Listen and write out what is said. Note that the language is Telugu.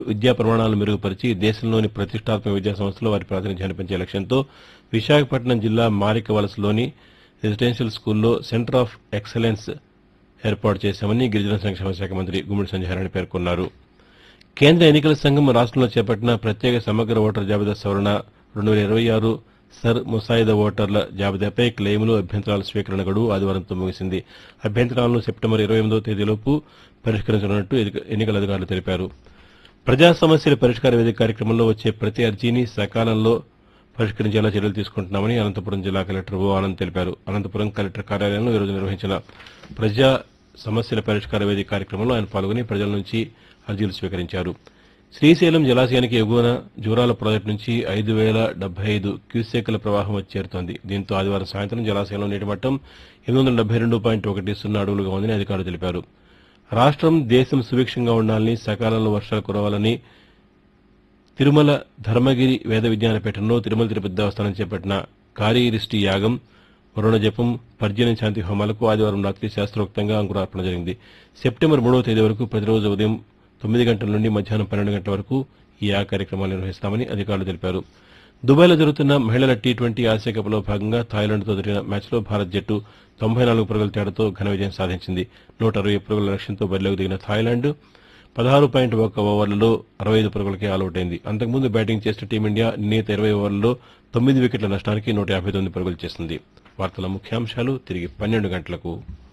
విద్యా ప్రమాణాలను మెరుగుపరిచి దేశంలోని ప్రతిష్టాత్మక విద్యా సంస్థల్లో వారి ప్రాతినిధ్యాన్ని పెంచే లక్ష్యంతో విశాఖపట్నం జిల్లా మారికవలసలోని రెసిడెన్షియల్ స్కూల్లో సెంటర్ ఆఫ్ ఎక్సలెన్స్ ఏర్పాటు చేశామని గిరిజన సంక్షేమ శాఖ మంత్రి గుమ్మిడి సంధ్యారాణి పేర్కొన్నారు. కేంద్ర ఎన్నికల సంఘం రాష్ట్రంలో చేపట్టిన ప్రత్యేక సమగ్ర ఓటర్ జాబితా సవరణ 2026 సర్ ముసాయిదా ఓటర్ల జాబితాపై క్లెయిములు అభ్యంతరాల స్వీకరణ గడువు ఆదివారంతో ముగిసింది. అభ్యంతరాలను సెప్టెంబర్ 28వ తేదీలోపు పరిష్కరించనున్నట్టు ఎన్నికల అధికారులు తెలిపారు. ప్రజా సమస్యల పరిష్కార వేదిక కార్యక్రమంలో వచ్చే ప్రతి అర్జీని సకాలంలో పరిష్కరించేలా చర్యలు తీసుకుంటున్నామని అనంతపురం జిల్లా కలెక్టర్ ఓ ఆనంద్ తెలిపారు. అనంతపురం కలెక్టర్ కార్యాలయంలో ఈరోజు నిర్వహించిన ప్రజా సమస్యల పరిష్కార వేదిక కార్యక్రమంలో ఆయన పాల్గొని ప్రజల నుంచి అర్జీలు స్వీకరించారు. శ్రీశైలం జలాశయానికి ఎగువన జూరాల ప్రాజెక్టు నుంచి 5,075 క్యూసెక్కుల ప్రవాహం వచ్చి చేరుతోంది. దీంతో ఆదివారం సాయంత్రం జలాశయంలో నీటి మట్టం 872.10 అడుగులుగా ఉందని అధికారులు తెలిపారు. రాష్ట్రం దేశం సుభిక్షంగా ఉండాలని, సకాలంలో వర్షాలు కురవాలని తిరుమల ధర్మగిరి వేద విజ్ఞాన పీఠంలో తిరుమల తిరుపతి దేవస్థానం చేపట్టిన కారీరిష్టి యాగం, వరుణ జపం, పర్జన్య శాంతి హోమాలకు ఆదివారం రాత్రి శాస్త్రోక్తంగా అంకురార్పణ జరిగింది. సెప్టెంబర్ 3వ తేదీ వరకు ప్రతిరోజు ఉదయం 9 గంటల నుండి మధ్యాహ్నం 12 గంటల వరకు ఈ యాగ కార్యక్రమాలు నిర్వహిస్తామని అధికారులు తెలిపారు. దుబాయ్లో జరుగుతున్న మహిళల టీ20 ఆసియా కప్లో భాగంగా థాయిలాండ్తో జరిగిన మ్యాచ్లో భారత్ జట్టు 94 పరుగుల తేడాతో ఘన విజయం సాధించింది. 160 పరుగుల లక్ష్యంతో బరిలోకి దిగిన థాయిలాండ్ 16.1 ఓవర్లలో 65 పరుగులకే ఆలౌట్ అయింది. అంతకుముందు బ్యాటింగ్ చేసిన టీమిండియా నిర్ణీత 20 ఓవర్లలో 9 వికెట్ల నష్టానికి 159 పరుగులు చేసింది. వార్తల ముఖ్యాంశాలు తిరిగి 12 గంటలకు.